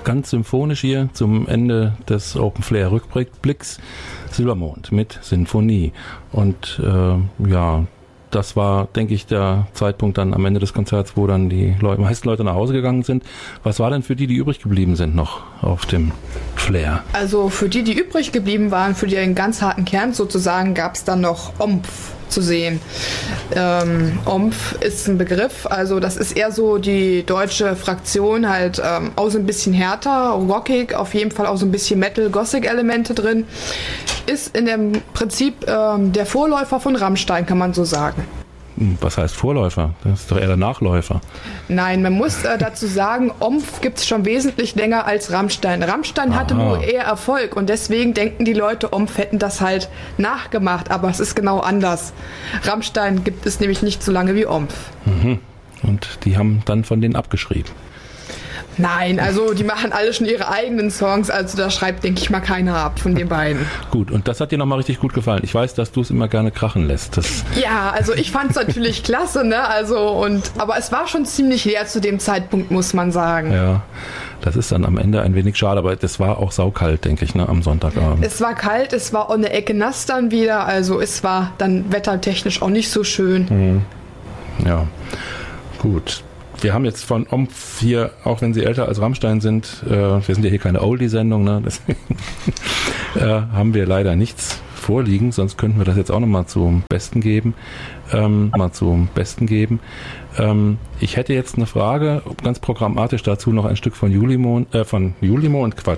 ganz symphonisch hier zum Ende des Open Flair Rückblicks. Silbermond mit Sinfonie. Und das war, denke ich, der Zeitpunkt dann am Ende des Konzerts, wo dann die meisten Leute nach Hause gegangen sind. Was war denn für die übrig geblieben sind noch auf dem Flair? Also für die übrig geblieben waren, für den ganz harten Kern sozusagen, gab es dann noch OMF zu sehen. OMF ist ein Begriff, also das ist eher so die deutsche Fraktion, halt auch so ein bisschen härter, rockig, auf jeden Fall auch so ein bisschen Metal-Gothic-Elemente drin. Ist in dem Prinzip der Vorläufer von Rammstein, kann man so sagen. Was heißt Vorläufer? Das ist doch eher der Nachläufer. Nein, man muss dazu sagen, OMF gibt es schon wesentlich länger als Rammstein. Rammstein hatte nur eher Erfolg und deswegen denken die Leute, OMF hätten das halt nachgemacht, aber es ist genau anders. Rammstein gibt es nämlich nicht so lange wie OMF. Mhm. Und die haben dann von denen abgeschrieben. Nein, also die machen alle schon ihre eigenen Songs, also da schreibt, denke ich mal, keiner ab von den beiden. Gut, und das hat dir nochmal richtig gut gefallen. Ich weiß, dass du es immer gerne krachen lässt. Ja, also ich fand es natürlich klasse, ne? Aber es war schon ziemlich leer zu dem Zeitpunkt, muss man sagen. Ja, das ist dann am Ende ein wenig schade, aber das war auch saukalt, denke ich, ne, am Sonntagabend. Es war kalt, es war auch eine Ecke nass dann wieder, also es war dann wettertechnisch auch nicht so schön. Mhm. Ja, gut. Wir haben jetzt von OMF hier, auch wenn sie älter als Rammstein sind, wir sind ja hier keine Oldie-Sendung, ne? Deswegen haben wir leider nichts vorliegen, sonst könnten wir das jetzt auch nochmal zum Besten geben. Ich hätte jetzt eine Frage, ganz programmatisch dazu noch ein Stück von Julimond,